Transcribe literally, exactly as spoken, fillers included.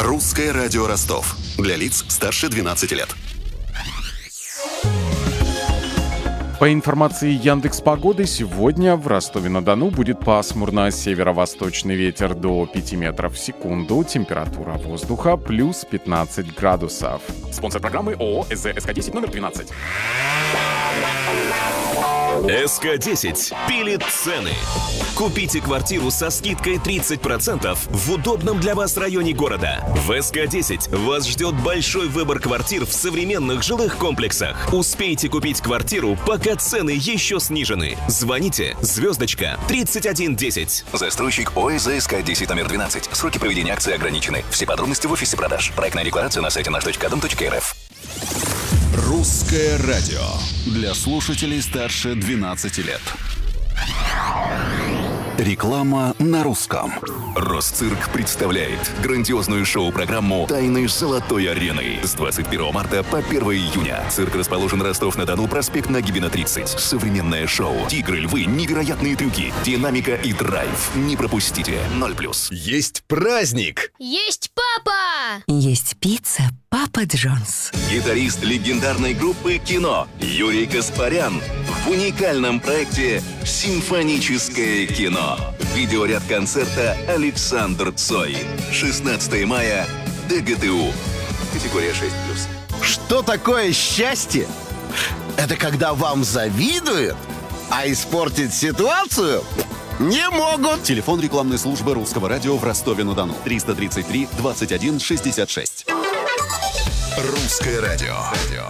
Русское радио Ростов. Для лиц старше двенадцати лет. По информации Яндекс.Погоды, сегодня в Ростове-на-Дону будет пасмурно. Северо-восточный ветер до пяти метров в секунду. Температура воздуха плюс пятнадцать градусов. Спонсор программы ООО СЗ СК десять номер двенадцать. эс ка десять пилит цены. Купите квартиру со скидкой тридцать процентов в удобном для вас районе города. В эс ка десять вас ждет большой выбор квартир в современных жилых комплексах. Успейте купить квартиру, пока цены еще снижены. Звоните звездочка тридцать один десять. Застройщик ООО СК десять номер двенадцать. Сроки проведения акции ограничены. Все подробности в офисе продаж. Проектная декларация на сайте наш точка дом точка эр эф. Русское радио. Для слушателей старше двенадцати лет. Реклама на русском. Росцирк представляет грандиозную шоу-программу «Тайны Золотой арены» с двадцать первого марта по первого июня. Цирк расположен Ростов-на-Дону, проспект Нагибина, тридцать. Современное шоу. Тигры, львы, невероятные трюки, динамика и драйв. Не пропустите. ноль плюс. Есть праздник! Есть папа! Есть пицца Папа Джонс. Гитарист легендарной группы «Кино» Юрий Гаспарян в уникальном проекте «Симфоническое кино». Видеоряд концерта Александр Цой. шестнадцатого мая. дэ гэ тэ у. Категория шесть плюс. Что такое счастье? Это когда вам завидуют, а испортить ситуацию не могут. Телефон рекламной службы Русского радио в Ростове-на-Дону. триста тридцать три двадцать один шестьдесят шесть. Русское радио.